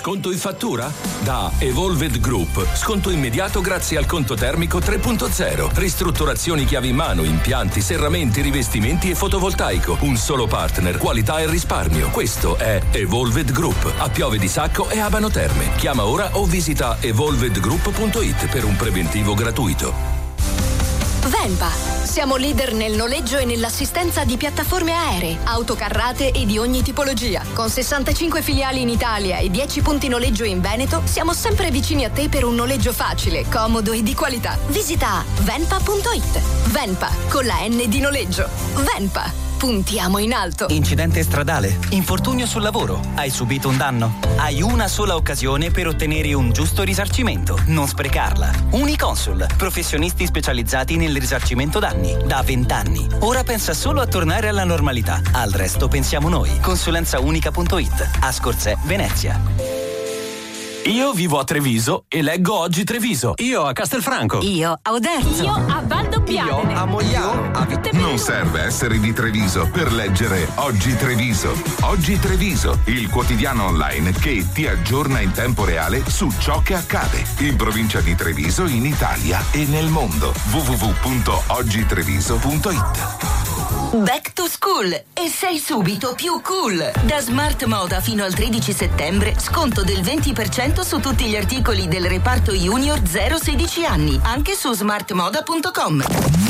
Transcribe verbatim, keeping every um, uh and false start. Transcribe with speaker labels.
Speaker 1: Sconto in fattura? Da Evolved Group. Sconto immediato grazie al conto termico tre punto zero. Ristrutturazioni chiavi in mano, impianti, serramenti, rivestimenti e fotovoltaico. Un solo partner, qualità e risparmio. Questo è Evolved Group. A Piove di Sacco e Abano Terme. Chiama ora o visita evolved group punto it per un preventivo gratuito.
Speaker 2: Venpa. Siamo leader nel noleggio e nell'assistenza di piattaforme aeree, autocarrate e di ogni tipologia. Con sessantacinque filiali in Italia e dieci punti noleggio in Veneto, siamo sempre vicini a te per un noleggio facile, comodo e di qualità. Visita venpa punto it. Venpa, con la N di noleggio. Venpa. Puntiamo in alto.
Speaker 3: Incidente stradale, infortunio sul lavoro, hai subito un danno. Hai una sola occasione per ottenere un giusto risarcimento. Non sprecarla. Uniconsul, professionisti specializzati nel risarcimento danni da vent'anni. Ora pensa solo a tornare alla normalità. Al resto pensiamo noi. Consulenzaunica punto it. Ascorzè, Venezia.
Speaker 4: Io vivo a Treviso e leggo Oggi Treviso.
Speaker 5: Io a Castelfranco.
Speaker 6: Io a Oderzo.
Speaker 7: Io a Valdobbiadene.
Speaker 5: Io a Mogliano. A Vit-
Speaker 8: non serve essere di Treviso per leggere Oggi Treviso. Oggi Treviso, il quotidiano online che ti aggiorna in tempo reale su ciò che accade in provincia di Treviso, in Italia e nel mondo. w w w punto oggi treviso punto it.
Speaker 6: Back to school e sei subito più cool. Da Smart Moda fino al tredici settembre sconto del venti per cento su tutti gli articoli del reparto Junior zero sedici anni, anche su smart moda punto com.